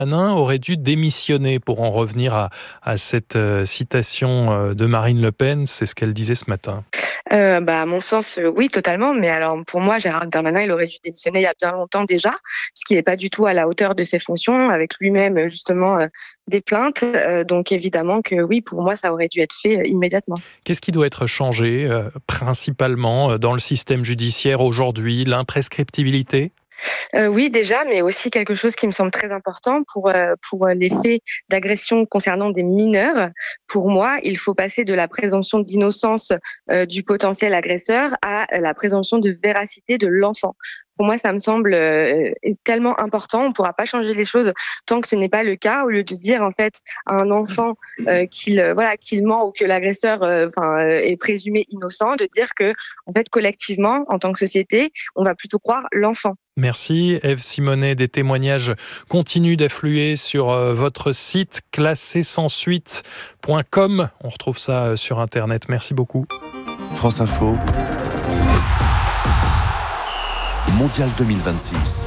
Darmanin aurait dû démissionner pour en revenir à cette citation de Marine Le Pen. C'est ce qu'elle disait ce matin. À mon sens, oui, totalement. Mais alors, pour moi, Gérald Darmanin, il aurait dû démissionner il y a bien longtemps déjà, puisqu'il n'est pas du tout à la hauteur de ses fonctions, avec lui-même, justement, des plaintes. Donc, évidemment que oui, pour moi, ça aurait dû être fait immédiatement. Qu'est-ce qui doit être changé principalement dans le système judiciaire aujourd'hui? L'imprescriptibilité? Oui, déjà, mais aussi quelque chose qui me semble très important pour les faits d'agression concernant des mineurs. Pour moi, il faut passer de la présomption d'innocence du potentiel agresseur à la présomption de véracité de l'enfant. Pour moi, ça me semble tellement important. On ne pourra pas changer les choses tant que ce n'est pas le cas. Au lieu de dire en fait à un enfant qu'il ment ou que l'agresseur est présumé innocent, de dire que en fait collectivement, en tant que société, on va plutôt croire l'enfant. Merci Ève Simonet. Des témoignages continuent d'affluer sur votre site classésanssuite.com. On retrouve ça sur Internet. Merci beaucoup. France Info, Mondial 2026.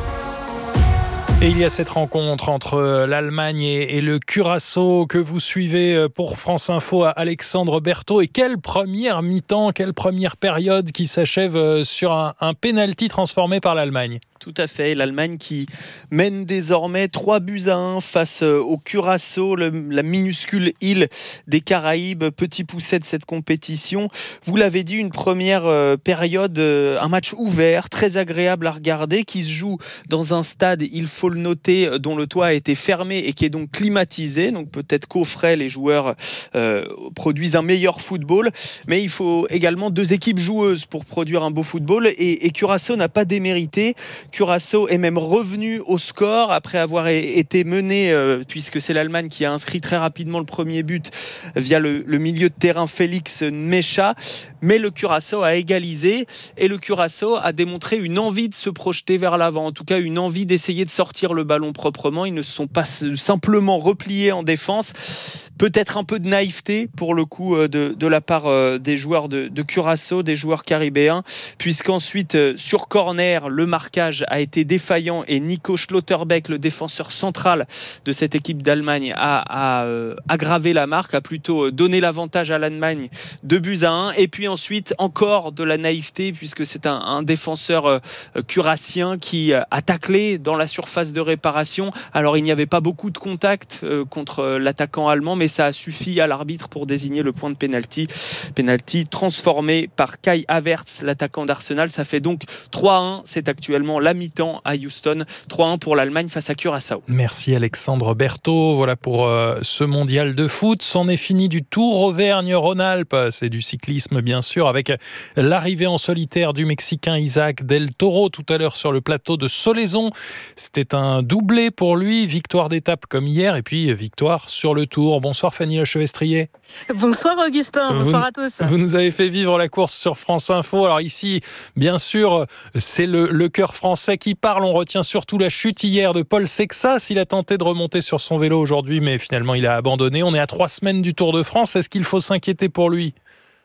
Et il y a cette rencontre entre l'Allemagne et le Curaçao que vous suivez pour France Info à Alexandre Berthaud. Et quelle première mi-temps, quelle première période qui s'achève sur un pénalty transformé par l'Allemagne. Tout à fait, l'Allemagne qui mène désormais 3-1 face au Curaçao, la minuscule île des Caraïbes, petit pousset de cette compétition. Vous l'avez dit, une première période, un match ouvert, très agréable à regarder, qui se joue dans un stade, il faut le noter, dont le toit a été fermé et qui est donc climatisé. Donc peut-être qu'au frais, les joueurs produisent un meilleur football, mais il faut également 2 équipes joueuses pour produire un beau football. Et Curaçao n'a pas démérité. Curaçao est même revenu au score après avoir été mené, puisque c'est l'Allemagne qui a inscrit très rapidement le premier but via le milieu de terrain Félix Mecha. Mais le Curaçao a égalisé et le Curaçao a démontré une envie de se projeter vers l'avant, en tout cas une envie d'essayer de sortir le ballon proprement. Ils ne se sont pas simplement repliés en défense. Peut-être un peu de naïveté pour le coup de la part des joueurs de Curaçao, des joueurs caribéens, puisqu'ensuite sur corner, le marquage a été défaillant et Nico Schlotterbeck, le défenseur central de cette équipe d'Allemagne, a aggravé la marque, a plutôt donné l'avantage à l'Allemagne 2-1. Et puis ensuite encore de la naïveté, puisque c'est un défenseur curassien qui a taclé dans la surface de réparation. Alors il n'y avait pas beaucoup de contact contre l'attaquant allemand, mais ça a suffi à l'arbitre pour désigner le point de pénalty. Pénalty transformé par Kai Havertz, l'attaquant d'Arsenal. Ça fait donc 3-1. C'est actuellement la mi-temps à Houston. 3-1 pour l'Allemagne face à Curaçao. Merci Alexandre Berthaud. Voilà pour ce mondial de foot. C'en est fini du Tour Auvergne-Rhône-Alpes. C'est du cyclisme bien sûr, avec l'arrivée en solitaire du Mexicain Isaac Del Toro tout à l'heure sur le plateau de Solaizon. C'était un doublé pour lui. Victoire d'étape comme hier et puis victoire sur le Tour. Bonsoir Fanny Lechevestrier. Bonsoir Augustin, bonsoir à tous. Vous nous avez fait vivre la course sur France Info. Alors ici, bien sûr, c'est le cœur français qui parle. On retient surtout la chute hier de Paul Sexas. Il a tenté de remonter sur son vélo aujourd'hui, mais finalement il a abandonné. On est à 3 semaines du Tour de France. Est-ce qu'il faut s'inquiéter pour lui ?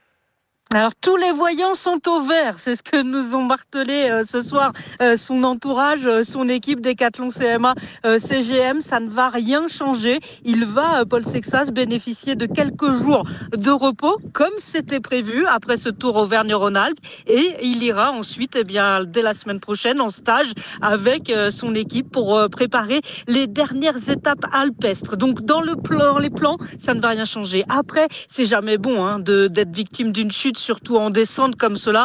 Alors tous les voyants sont au vert, c'est ce que nous ont martelé ce soir son entourage, son équipe Decathlon CMA CGM. Ça ne va rien changer. Il va, Paul Sexas, bénéficier de quelques jours de repos comme c'était prévu après ce Tour Auvergne-Rhône-Alpes, et il ira ensuite dès la semaine prochaine en stage avec son équipe pour préparer les dernières étapes alpestres. Donc dans les plans, ça ne va rien changer. Après, c'est jamais bon d'être victime d'une chute, surtout en descente comme cela,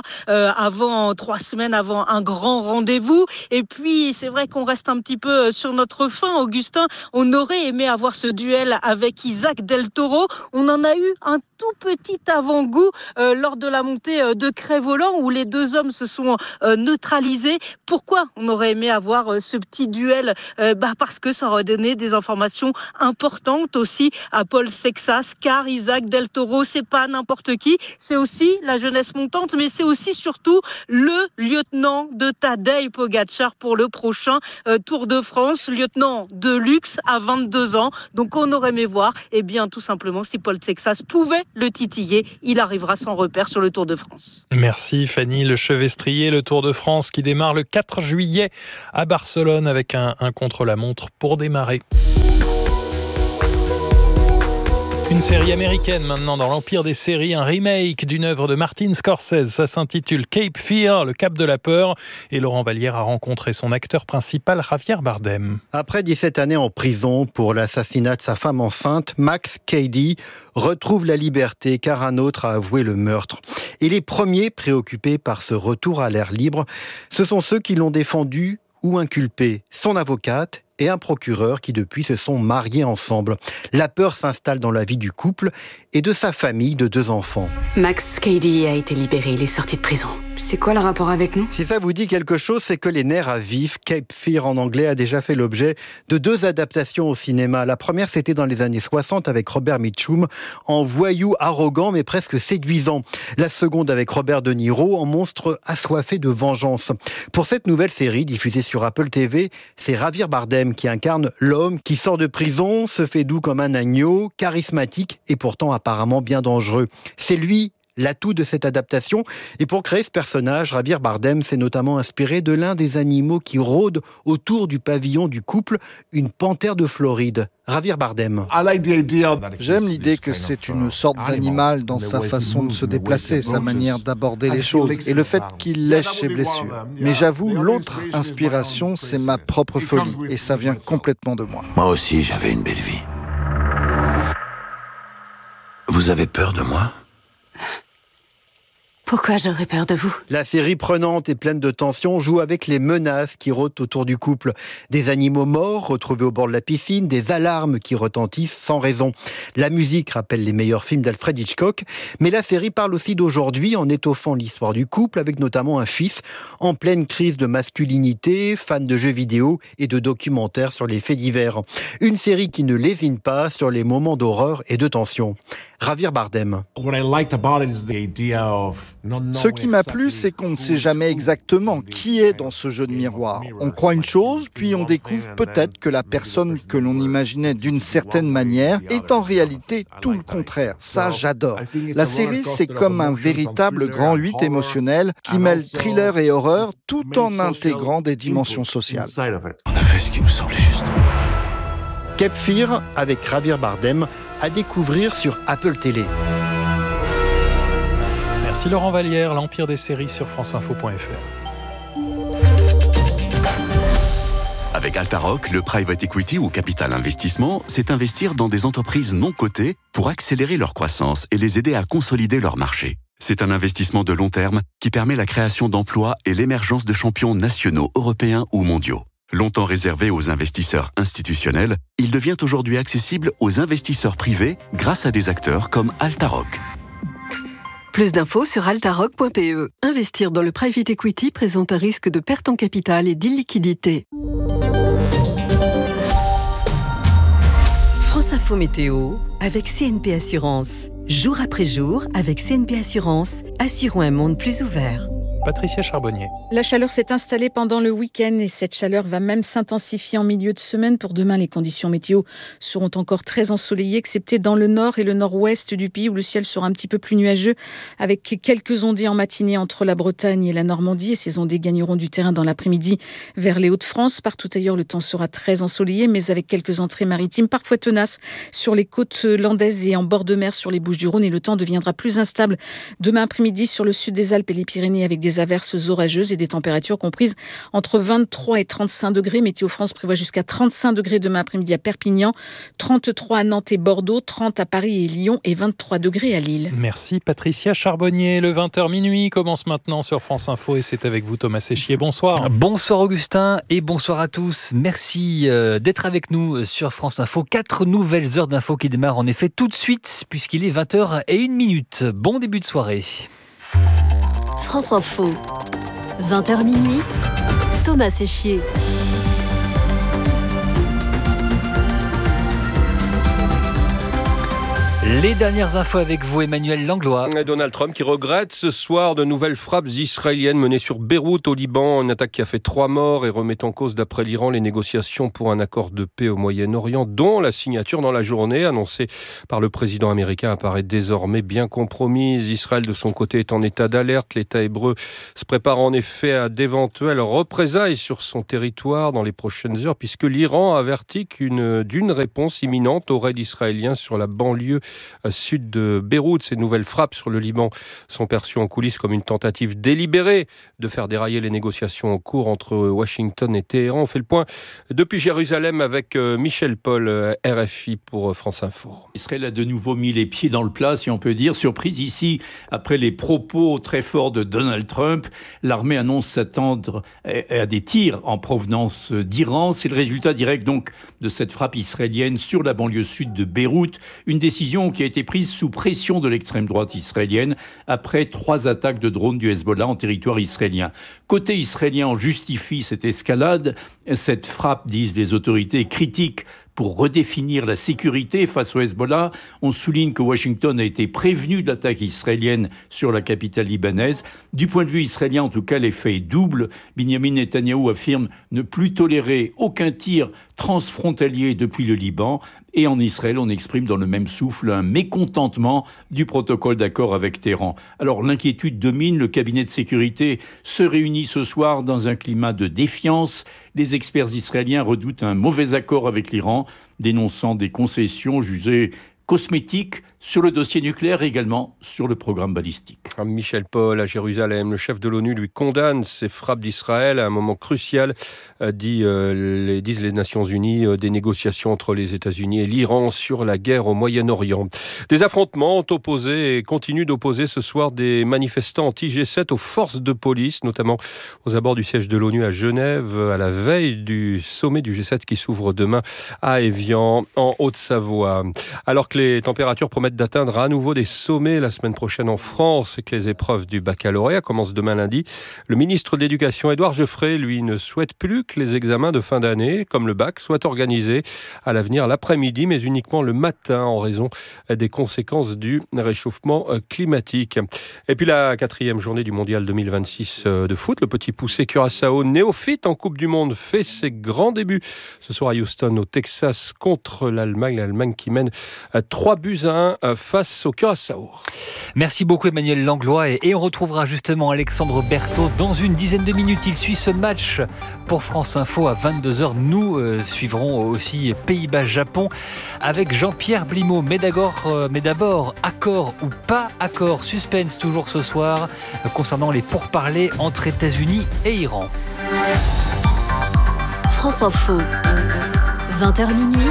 3 semaines avant un grand rendez-vous. Et puis, c'est vrai qu'on reste un petit peu sur notre faim, Augustin. On aurait aimé avoir ce duel avec Isaac Del Toro. On en a eu un tout petit avant-goût lors de la montée de Crest-Voland, où les 2 hommes se sont neutralisés. Pourquoi on aurait aimé avoir ce petit duel ? Parce que ça aurait donné des informations importantes aussi à Paul Sexas, car Isaac Del Toro, c'est pas n'importe qui, c'est aussi aussi la jeunesse montante, mais c'est aussi surtout le lieutenant de Tadej Pogačar pour le prochain Tour de France, lieutenant de luxe à 22 ans. Donc on aurait aimé voir, tout simplement, si Paul Texas pouvait le titiller, il arrivera sans repère sur le Tour de France. Merci Fanny. Le Chevestrier, le Tour de France qui démarre le 4 juillet à Barcelone avec un contre-la-montre pour démarrer. Une série américaine maintenant dans l'empire des séries, un remake d'une œuvre de Martin Scorsese. Ça s'intitule Cape Fear, le Cap de la peur. Et Laurent Vallière a rencontré son acteur principal, Javier Bardem. Après 17 années en prison pour l'assassinat de sa femme enceinte, Max Cady retrouve la liberté car un autre a avoué le meurtre. Et les premiers préoccupés par ce retour à l'air libre, ce sont ceux qui l'ont défendu ou inculpé, son avocate et un procureur qui depuis se sont mariés ensemble. La peur s'installe dans la vie du couple et de sa famille de 2 enfants. Max Cady a été libéré, il est sorti de prison. C'est quoi le rapport avec nous ? Si ça vous dit quelque chose, c'est que les nerfs à vif, Cape Fear en anglais, a déjà fait l'objet de 2 adaptations au cinéma. La première, c'était dans les années 60 avec Robert Mitchum, en voyou arrogant mais presque séduisant. La seconde avec Robert De Niro, en monstre assoiffé de vengeance. Pour cette nouvelle série, diffusée sur Apple TV, c'est Javier Bardem qui incarne l'homme qui sort de prison, se fait doux comme un agneau, charismatique et pourtant apparemment bien dangereux. C'est lui l'atout de cette adaptation. Et pour créer ce personnage, Javier Bardem s'est notamment inspiré de l'un des animaux qui rôdent autour du pavillon du couple, une panthère de Floride. Javier Bardem. J'aime l'idée que c'est une sorte d'animal dans sa façon de se déplacer, sa manière d'aborder les choses et le fait qu'il lèche ses blessures. Mais j'avoue, l'autre inspiration, c'est ma propre folie et ça vient complètement de moi. Moi aussi, j'avais une belle vie. Vous avez peur de moi ? Pourquoi j'aurais peur de vous ? La série prenante et pleine de tension joue avec les menaces qui rôdent autour du couple. Des animaux morts retrouvés au bord de la piscine, des alarmes qui retentissent sans raison. La musique rappelle les meilleurs films d'Alfred Hitchcock, mais la série parle aussi d'aujourd'hui en étoffant l'histoire du couple avec notamment un fils en pleine crise de masculinité, fan de jeux vidéo et de documentaires sur les faits divers. Une série qui ne lésine pas sur les moments d'horreur et de tension. Javier Bardem. Ce qui m'a plu, c'est qu'on ne sait jamais exactement qui est dans ce jeu de miroir. On croit une chose, puis on découvre peut-être que la personne que l'on imaginait d'une certaine manière est en réalité tout le contraire. Ça, j'adore. La série, c'est comme un véritable grand 8 émotionnel qui mêle thriller et horreur tout en intégrant des dimensions sociales. On a fait ce qui nous semblait juste. Cape Fear avec Javier Bardem à découvrir sur Apple Télé. Merci Laurent Vallière, l'Empire des séries sur franceinfo.fr. Avec Altaroc, le private equity ou capital investissement, c'est investir dans des entreprises non cotées pour accélérer leur croissance et les aider à consolider leur marché. C'est un investissement de long terme qui permet la création d'emplois et l'émergence de champions nationaux, européens ou mondiaux. Longtemps réservé aux investisseurs institutionnels, il devient aujourd'hui accessible aux investisseurs privés grâce à des acteurs comme Altaroc. Plus d'infos sur altaroc.pe. Investir dans le private equity présente un risque de perte en capital et d'illiquidité. France Info Météo avec CNP Assurance. Jour après jour, avec CNP Assurance, assurons un monde plus ouvert. Patricia Charbonnier. La chaleur s'est installée pendant le week-end et cette chaleur va même s'intensifier en milieu de semaine. Pour demain, les conditions météo seront encore très ensoleillées, excepté dans le nord et le nord-ouest du pays où le ciel sera un petit peu plus nuageux, avec quelques ondées en matinée entre la Bretagne et la Normandie. Et ces ondées gagneront du terrain dans l'après-midi vers les Hauts-de-France. Partout ailleurs, le temps sera très ensoleillé, mais avec quelques entrées maritimes parfois tenaces sur les côtes landaises et en bord de mer sur les Bouches-du-Rhône. Et le temps deviendra plus instable demain après-midi sur le sud des Alpes et les Pyrénées avec des averses orageuses et des températures comprises entre 23 et 35 degrés. Météo France prévoit jusqu'à 35 degrés demain après-midi à Perpignan, 33 à Nantes et Bordeaux, 30 à Paris et Lyon et 23 degrés à Lille. Merci Patricia Charbonnier. Le 20h minuit commence maintenant sur France Info et c'est avec vous Thomas Séchier. Bonsoir. Bonsoir Augustin et bonsoir à tous. Merci d'être avec nous sur France Info. 4 nouvelles heures d'infos qui démarrent en effet tout de suite puisqu'il est 20h01. Bon début de soirée. France Info, 20h minuit, Thomas Séchier. Les dernières infos avec vous, Emmanuel Langlois. Donald Trump qui regrette ce soir de nouvelles frappes israéliennes menées sur Beyrouth au Liban, une attaque qui a fait 3 morts et remet en cause d'après l'Iran les négociations pour un accord de paix au Moyen-Orient, dont la signature dans la journée annoncée par le président américain apparaît désormais bien compromise. Israël de son côté est en état d'alerte. L'État hébreu se prépare en effet à d'éventuelles représailles sur son territoire dans les prochaines heures, puisque l'Iran avertit d'une réponse imminente au raid israélien sur la banlieue sud de Beyrouth. Ces nouvelles frappes sur le Liban sont perçues en coulisses comme une tentative délibérée de faire dérailler les négociations en cours entre Washington et Téhéran. On fait le point depuis Jérusalem avec Michel Paul, RFI pour France Info. Israël a de nouveau mis les pieds dans le plat, si on peut dire. Surprise ici, après les propos très forts de Donald Trump, l'armée annonce s'attendre à des tirs en provenance d'Iran. C'est le résultat direct donc de cette frappe israélienne sur la banlieue sud de Beyrouth. Une décision qui a été prise sous pression de l'extrême droite israélienne après 3 attaques de drones du Hezbollah en territoire israélien. Côté israélien, on justifie cette escalade. Cette frappe, disent les autorités, critique pour redéfinir la sécurité face au Hezbollah. On souligne que Washington a été prévenu de l'attaque israélienne sur la capitale libanaise. Du point de vue israélien, en tout cas, l'effet est double. Benjamin Netanyahou affirme ne plus tolérer aucun tir transfrontalier depuis le Liban. Et en Israël, on exprime dans le même souffle un mécontentement du protocole d'accord avec Téhéran. Alors l'inquiétude domine, le cabinet de sécurité se réunit ce soir dans un climat de défiance. Les experts israéliens redoutent un mauvais accord avec l'Iran, dénonçant des concessions jugées cosmétiques sur le dossier nucléaire et également sur le programme balistique. Michel Paul à Jérusalem, le chef de l'ONU lui condamne ces frappes d'Israël à un moment crucial, disent les Nations Unies, des négociations entre les États-Unis et l'Iran sur la guerre au Moyen-Orient. Des affrontements ont opposé et continuent d'opposer ce soir des manifestants anti-G7 aux forces de police, notamment aux abords du siège de l'ONU à Genève, à la veille du sommet du G7 qui s'ouvre demain à Évian, en Haute-Savoie. Alors que les températures promettent d'atteindre à nouveau des sommets la semaine prochaine en France et que les épreuves du baccalauréat commencent demain lundi, le ministre de l'Éducation, Édouard Geoffrey, lui, ne souhaite plus que les examens de fin d'année, comme le bac, soient organisés à l'avenir l'après-midi, mais uniquement le matin en raison des conséquences du réchauffement climatique. Et puis la 4e journée du Mondial 2026 de foot, le petit poussé Curaçao, néophyte en Coupe du Monde, fait ses grands débuts ce soir à Houston, au Texas, contre l'Allemagne. L'Allemagne qui mène 3-1 face au Curaçao. Merci beaucoup Emmanuel Langlois et on retrouvera justement Alexandre Berthaud dans une dizaine de minutes. Il suit ce match pour France Info à 22h. Nous suivrons aussi Pays-Bas-Japon avec Jean-Pierre Blimaud. Mais d'abord, accord ou pas accord, suspense toujours ce soir concernant les pourparlers entre États-Unis et Iran. France Info, 20h minuit.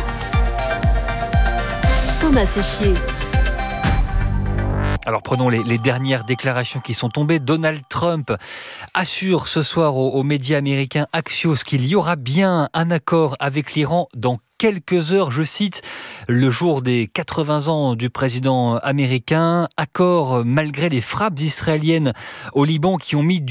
Thomas Séchier. Alors prenons les dernières déclarations qui sont tombées. Donald Trump assure ce soir aux médias américains Axios qu'il y aura bien un accord avec l'Iran dans quelques heures, je cite, le jour des 80 ans du président américain, accord malgré les frappes israéliennes au Liban qui ont mis